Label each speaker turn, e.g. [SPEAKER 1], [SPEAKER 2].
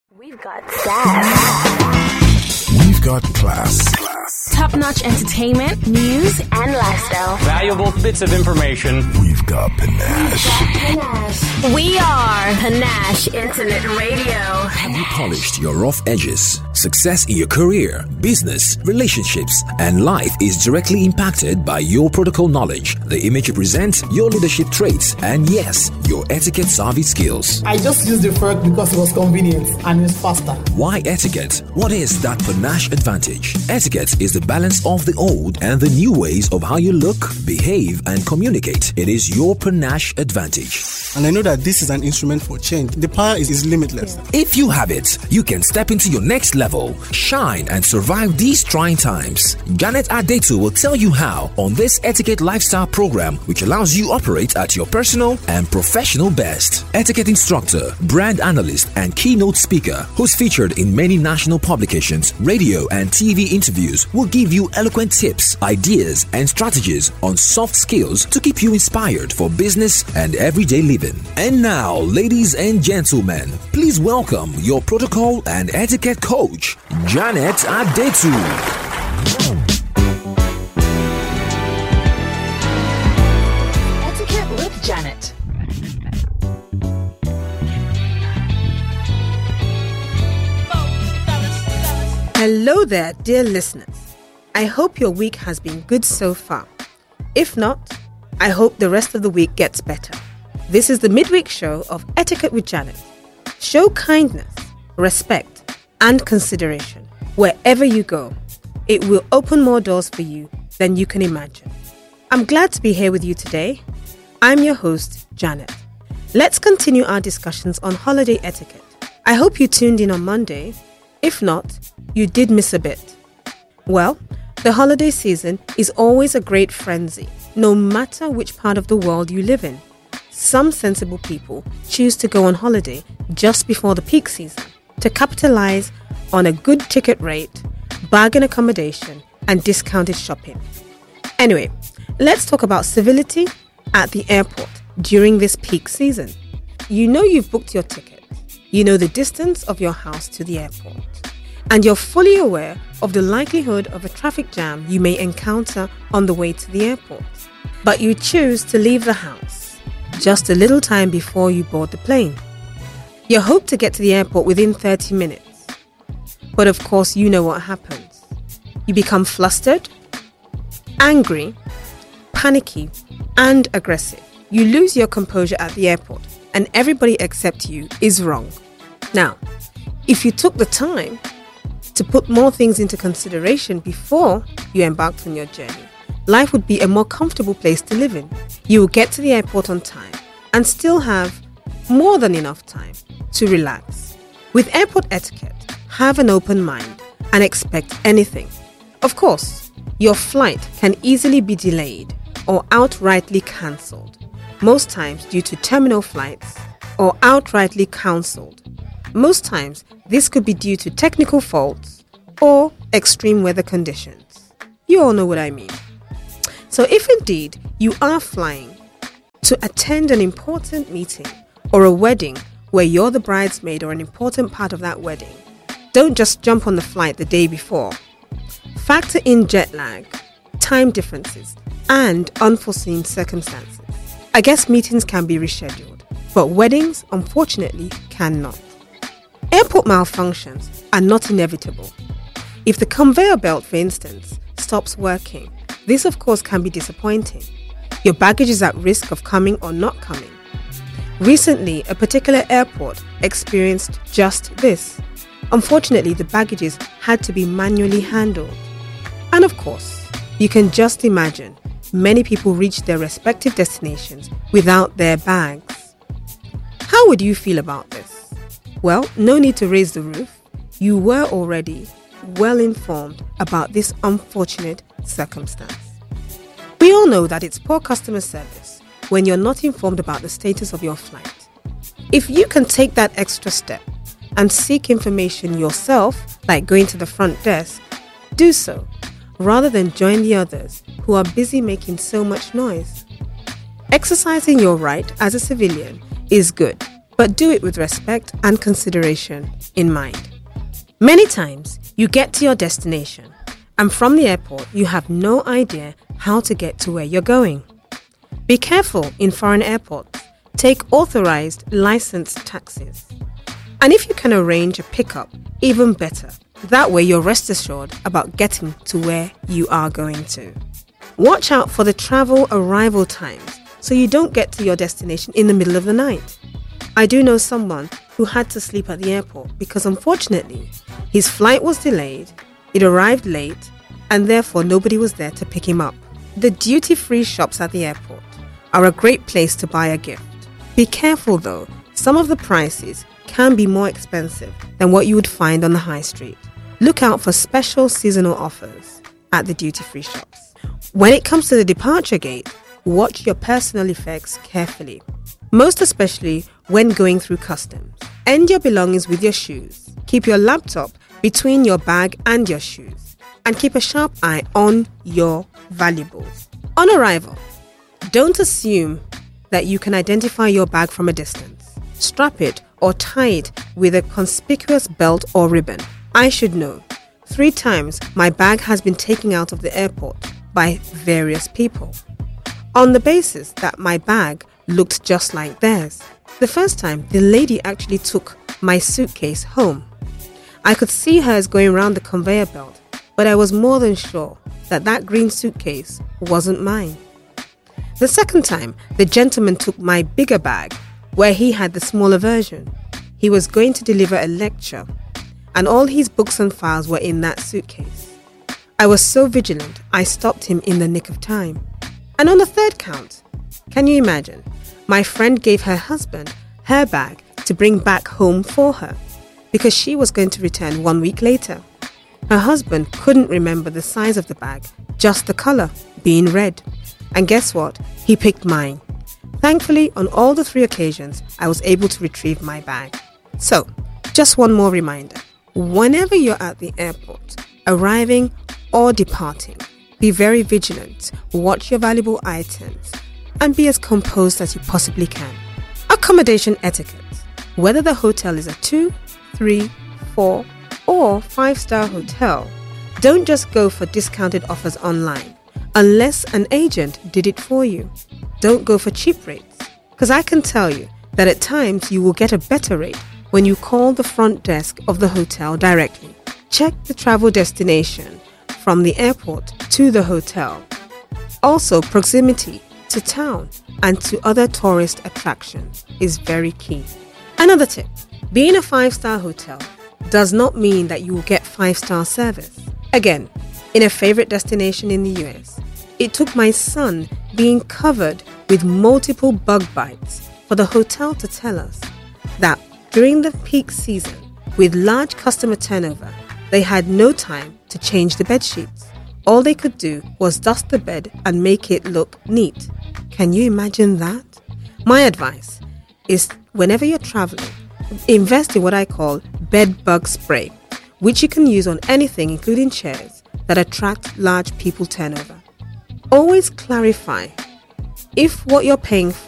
[SPEAKER 1] We've got sass.
[SPEAKER 2] We've got class.
[SPEAKER 1] Top-notch entertainment, news, and lifestyle.
[SPEAKER 3] Valuable bits of information.
[SPEAKER 2] We've got panache.
[SPEAKER 1] We are Panache Internet Radio.
[SPEAKER 4] Have you polished your rough edges? Success in your career, business, relationships, and life is directly impacted by your protocol knowledge, the image you present, your leadership traits, and yes, your etiquette savvy skills.
[SPEAKER 5] I just used the fork because it was convenient and it's faster.
[SPEAKER 4] Why etiquette? What is that panache advantage? Etiquette is the balance of the old and the new ways of how you look, behave, and communicate. It is your panache advantage.
[SPEAKER 6] And I know that this is an instrument for change. The power is limitless.
[SPEAKER 4] If you have it, you can step into your next level, shine, and survive these trying times. Janet Adetu will tell you how on this Etiquette Lifestyle program, which allows you operate at your personal and professional best. Etiquette instructor, brand analyst, and keynote speaker, who's featured in many national publications, radio, and TV interviews, will give you eloquent tips, ideas, and strategies on soft skills to keep you inspired for business and everyday living. And now, ladies and gentlemen, please welcome your protocol and etiquette coach, Janet Adetu.
[SPEAKER 7] Etiquette with Janet.
[SPEAKER 8] Hello there, dear listeners. I hope your week has been good so far. If not, I hope the rest of the week gets better. This is the midweek show of Etiquette with Janet. Show kindness, respect, and consideration wherever you go. It will open more doors for you than you can imagine. I'm glad to be here with you today. I'm your host, Janet. Let's continue our discussions on holiday etiquette. I hope you tuned in on Monday. If not, you did miss a bit. Well, the holiday season is always a great frenzy, no matter which part of the world you live in. Some sensible people choose to go on holiday just before the peak season to capitalize on a good ticket rate, bargain accommodation, and discounted shopping. Anyway, let's talk about civility at the airport during this peak season. You know you've booked your ticket. You know the distance of your house to the airport. And you're fully aware of the likelihood of a traffic jam you may encounter on the way to the airport. But you choose to leave the house just a little time before you board the plane. You hope to get to the airport within 30 minutes. But of course, you know what happens. You become flustered, angry, panicky, and aggressive. You lose your composure at the airport, and everybody except you is wrong. Now, if you took the time to put more things into consideration before you embarked on your journey, life would be a more comfortable place to live in. You will get to the airport on time and still have more than enough time to relax. With airport etiquette, have an open mind and expect anything. Of course, your flight can easily be delayed or outrightly cancelled, most times due to terminal flights, or outrightly cancelled. Most times, this could be due to technical faults or extreme weather conditions. You all know what I mean. So if indeed you are flying to attend an important meeting or a wedding where you're the bridesmaid or an important part of that wedding, don't just jump on the flight the day before. Factor in jet lag, time differences, and unforeseen circumstances. I guess meetings can be rescheduled, but weddings, unfortunately, cannot. Airport malfunctions are not inevitable. If the conveyor belt, for instance, stops working, this of course can be disappointing. Your baggage is at risk of coming or not coming. Recently, a particular airport experienced just this. Unfortunately, the baggages had to be manually handled. And of course, you can just imagine many people reached their respective destinations without their bags. How would you feel about this? Well, no need to raise the roof. You were already well informed about this unfortunate circumstance. We all know that it's poor customer service when you're not informed about the status of your flight. If you can take that extra step and seek information yourself, like going to the front desk, do so, rather than join the others who are busy making so much noise. Exercising your right as a civilian is good, but do it with respect and consideration in mind. Many times, you get to your destination, and from the airport, you have no idea how to get to where you're going. Be careful in foreign airports. Take authorized, licensed taxis. And if you can arrange a pickup, even better. That way you're rest assured about getting to where you are going to. Watch out for the travel arrival times so you don't get to your destination in the middle of the night. I do know someone who had to sleep at the airport because unfortunately his flight was delayed, it arrived late, and therefore nobody was there to pick him up. The duty-free shops at the airport are a great place to buy a gift. Be careful though, some of the prices can be more expensive than what you would find on the high street. Look out for special seasonal offers at the duty-free shops. When it comes to the departure gate, watch your personal effects carefully, most especially when going through customs. End your belongings with your shoes. Keep your laptop between your bag and your shoes, and keep a sharp eye on your valuables. On arrival, don't assume that you can identify your bag from a distance. Strap it or tie it with a conspicuous belt or ribbon. I should know. 3 times my bag has been taken out of the airport by various people on the basis that my bag looked just like theirs. The first time, the lady actually took my suitcase home. I could see hers going around the conveyor belt, but I was more than sure that that green suitcase wasn't mine. The second time, the gentleman took my bigger bag, where he had the smaller version. He was going to deliver a lecture, and all his books and files were in that suitcase. I was so vigilant, I stopped him in the nick of time. And on the third count, can you imagine? My friend gave her husband her bag to bring back home for her, because she was going to return 1 week later. Her husband couldn't remember the size of the bag, just the colour, being red. And guess what? He picked mine. Thankfully, on all the 3 occasions, I was able to retrieve my bag. So, just one more reminder. Whenever you're at the airport, arriving or departing, be very vigilant, watch your valuable items, and be as composed as you possibly can. Accommodation etiquette. Whether the hotel is a 2, 3, 4, or 5-star hotel, don't just go for discounted offers online unless an agent did it for you. Don't go for cheap rates, because I can tell you that at times you will get a better rate when you call the front desk of the hotel directly. Check the travel destination from the airport to the hotel. Also, proximity to town and to other tourist attractions is very key. Another tip, being a 5-star hotel does not mean that you will get 5-star service. Again, in a favorite destination in the US, it took my son being covered with multiple bug bites for the hotel to tell us that during the peak season, with large customer turnover, they had no time to change the bed sheets. All they could do was dust the bed and make it look neat. Can you imagine that? My advice is whenever you're traveling, invest in what I call bed bug spray, which you can use on anything including chairs that attract large people turnover. Always clarify if what you're paying for